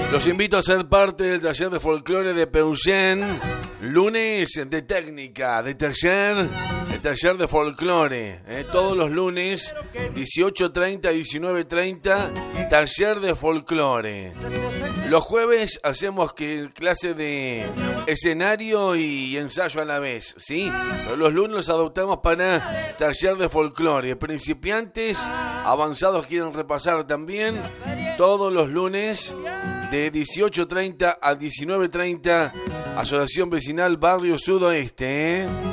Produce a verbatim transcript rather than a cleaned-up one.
Los invito a ser parte del taller de folclore de Peucén. Lunes de técnica, de taller, de taller de folclore. Eh, todos los lunes, dieciocho treinta, diecinueve treinta, taller de folclore. Los jueves hacemos que clase de escenario y ensayo a la vez, ¿sí? Pero los lunes los adoptamos para taller de folclore. Principiantes, avanzados quieren repasar también. Todos los lunes de dieciocho treinta a diecinueve treinta, Asociación Vecinal Barrio Sudoeste. ¿eh?